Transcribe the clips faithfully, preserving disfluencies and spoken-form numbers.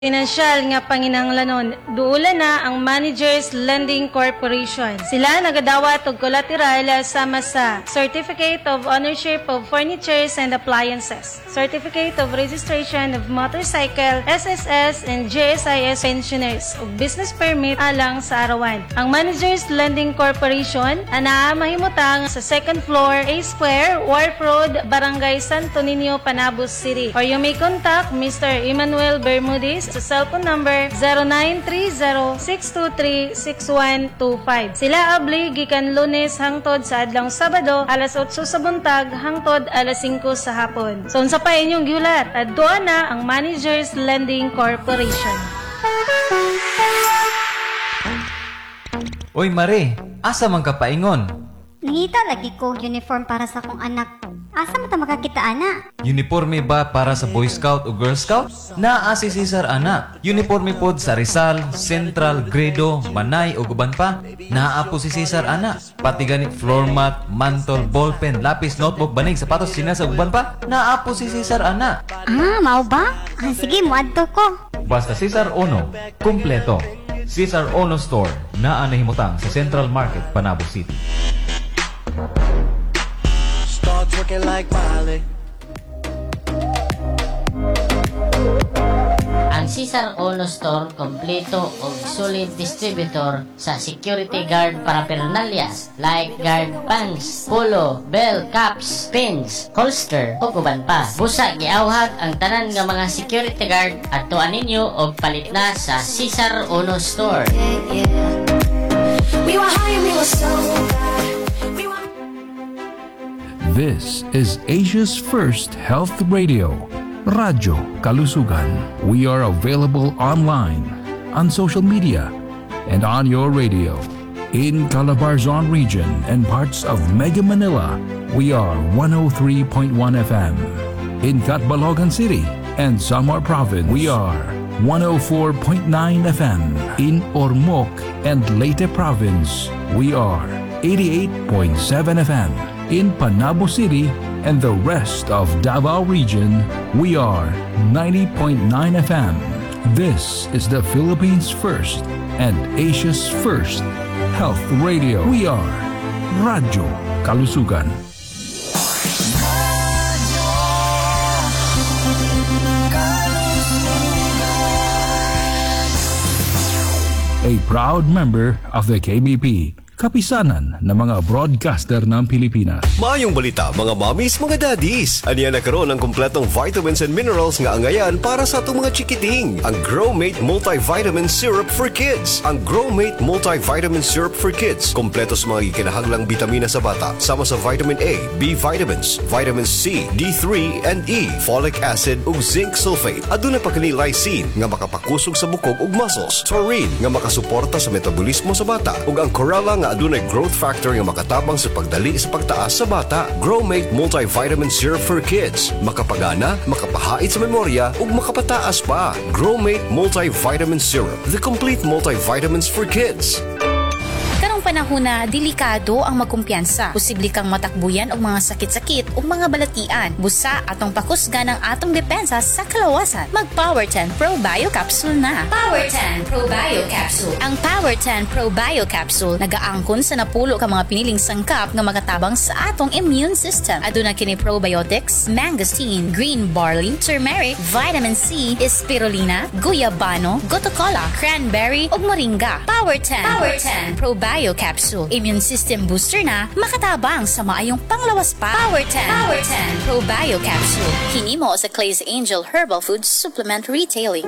Pinansyal nga panginahanglanon, duula na ang Managers Lending Corporation. Sila nagadawat og collateral sama sa Certificate of Ownership of Furnitures and Appliances, Certificate of Registration of Motorcycle, S S S and J S I S Pensioners ug Business Permit alang sa arawan. Ang Managers Lending Corporation ana mahimutang sa second floor, A Square, Wharf Road, Barangay Santo Niño, Panabos City. Or you may contact Mister Emmanuel Bermudez sa cellphone number zero nine three zero six two three six one two five. Sila abli gikan Lunes hangtod sa adlong Sabado alas otso sa buntag hangtod alas singko sa hapon. So unsa pa inyong giulat? Adto na ang Managers Lending Corporation. Oy Mare, asa man ka paingon? Nangita lagi ko uniform para sa akong anak. Asa mo ta makakita ana? Uniforme ba para sa Boy Scout o Girl Scout? Naa si Cesar ana. Uniforme pod sa Rizal, Central, Gredo, Manay o guban pa. Naa po si Cesar ana. Pati ganit floor mat, mantle, ballpen, lapis, notebook, banig, sapatos, sinas o guban pa. Naa po si Cesar ana. Ah, mao ba? Ah, sige, muadto ko. Basta Cesar Ono, kumpleto. Cesar Ono Store, naa nahimutang sa Central Market, Panabo City. Start twerking like Miley. Ang Cesar Ono Store kompleto og solid distributor sa security guard paraphernalias like guard pants, polo, bell, caps, pins, holster ug uban pa. Busa giawhag ang tanan nga mga security guard adtuan ninyo og palit na sa Cesar Ono Store. Yeah, yeah. We were high and we were so bad. We were... This is Asia's first health radio, Radyo Kalusugan. We are available online, on social media, and on your radio. In Calabarzon region and parts of Mega Manila, we are one oh three point one F M. In Catbalogan City and Samar Province, we are one oh four point nine F M. In Ormoc and Leyte Province, we are eighty-eight point seven F M. In Panabo City and the rest of Davao region, we are ninety point nine F M. This is the Philippines' first and Asia's first health radio. We are Radyo Kalusugan. A proud member of the K B P, kapisanan ng mga broadcaster ng Pilipinas. Maayong balita mga mommies, mga daddies. Aniya na karon ang kumpletong vitamins and minerals nga angayan para sa atong mga chikiting. Ang Growmate Multivitamin Syrup for Kids. Ang Growmate Multivitamin Syrup for Kids. Kompleto sa mga ikinahanglang bitamina sa bata. Sama sa vitamin A, B vitamins, vitamin C, D three, and E, folic acid ug zinc sulfate. Aduna pa kini lysine nga makapakusog sa bukog ug muscles. Taurine nga makasuporta sa metabolismo sa bata. Ug ang Corella nga adunay growth factor nga makatabang sa pagdali sa pagtaas sa bata. Growmate Multivitamin Syrup for Kids. Makapagana, makapahait sa memorya, ug makapataas pa. Growmate Multivitamin Syrup. The complete multivitamins for kids. Karong panahon na delikado ang magkumpiyansa. Posible kang matakbuyan og mga sakit-sakit o mga balatian. Busa atong pakusgan ang atong depensa sa kalawasan. Mag Power ten Pro Bio Capsule na. Power ten Pro Bio Capsule. Ang Power ten Pro Bio Capsule nagaangkon sa napulo ka mga piniling sangkap nga magatabang sa atong immune system. Aduna kini probiotics, mangosteen, green barley, turmeric, vitamin C, spirulina, guyabano, gotocola, cranberry ug moringa. Power ten Power ten Pro Bio Capsule. Immune system booster na makatabang sa maayong panglawas pa. Power ten Power ten Pro Bio Capsule. Hinimo sa Clay's Angel Herbal Foods Supplement Retailing.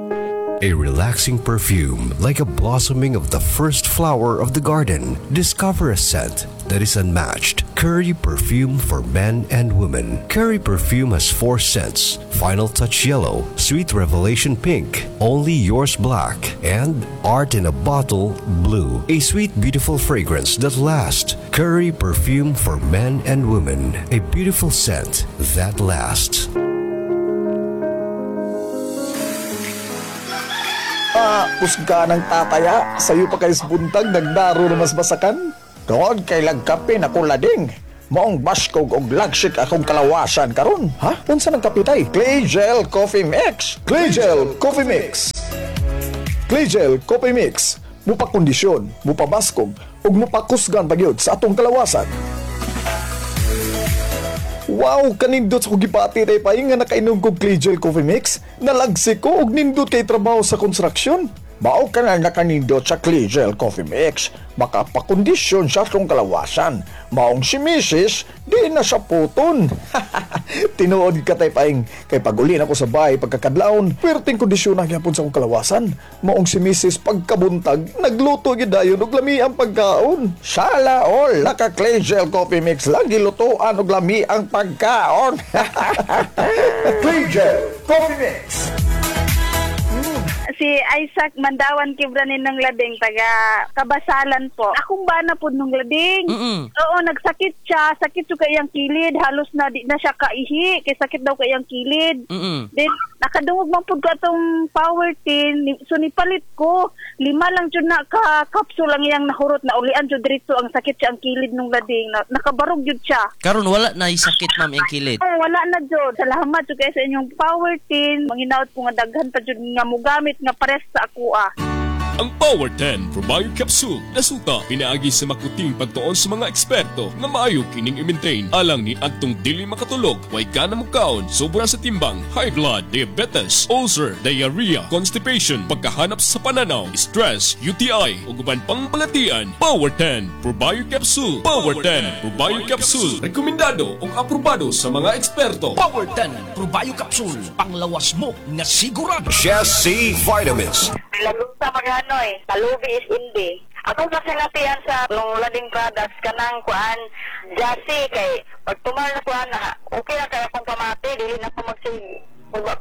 A relaxing perfume like a blossoming of the first flower of the garden. Discover a scent that is unmatched. Curry perfume for men and women. Curry perfume has four scents: Final Touch Yellow, Sweet Revelation Pink, Only Yours Black, and Art in a Bottle Blue. A sweet, beautiful fragrance that lasts. Curry perfume for men and women. A beautiful scent that lasts. Ah, pusga ng tataya. Sa'yo pa kayo sa buntag, nagdaro na mas masakan. Doon kay lagkape na kulading. Maong baskog og lagsik akong kalawasan karon. Ha? Unsa nang kapitay? Clay Gel Coffee Mix. Clay Gel Coffee Mix. Clay Gel Coffee Mix. Mupa kondisyon, mupa baskog, ug mupa kusgan pagyud sa atong kalawasan. Wow, kanindot sa kong gipati na ipay nga nakainom kong Clay Gel Coffee Mix. Nalagsik ko og nindot kay trabaho sa konstruksyon. Mao ka na nakanindot sa Clay Gel Coffee Mix. Makapakondisyon sa atong kalawasan. Maong si Missus di na sa puton. Tinuod ka tay paing kay pagulin ako sa bahay pagkakadlaon, perting kondisyon na gyapon sa akong kalawasan. Maong si Missus pagkabuntag nagluto gyud dayon og lami ang pagkaon. Sala all naka Clay Gel Coffee Mix lang gilutoan og lami ang pagkaon. Clay Gel Coffee Mix. Si Isaac Mandawan Kibranin ng Labing, taga Kabasalan po. Akong bana po nung Labing. Mm-mm. Oo, nagsakit siya. Sakit siya kayang kilid. Halos na di na siya kaihi. Kaya sakit daw kayang kilid. Mm-mm. Then, nakadungog man po ka itong power tin. So, nipalit ko. Lima lang siya na ka-capsule lang iyang nahurot na ulian siya dirito ang sakit siya ang kilid nung Labing. Na, nakabarog yun siya. Karon wala na isakit ma'am yung kilid. Oh, wala na jud. Salamat jud kay sa inyong power tin. Manginaot ko nga daghan pa jud nga mugamit nga pares sa ako ah. Ang Power ten Probio Capsule nasuta pinaagi sa makuting pagtuon sa mga eksperto na maayo kining i-maintain alang ni adtong dili makatulog, way kana mukaon, sobra sa timbang, high blood, diabetes, ulcer, diarrhea, constipation, pagkahanap sa pananaw, stress, U T I ug uban pang balatian. Power ten Probio Capsule. Power ten Probio Capsule rekomendado ug aprobado sa mga eksperto. Power ten Probio Capsule, panglawas mo nga sigurado. Jesse Vitamins. Lagot sa maganoy, talubi is hindi. Akong kasinatian sa nung lading products kanang kuan Jesse kay pag tumal na kuan na okay na kaya akong pamati dili na ko magsig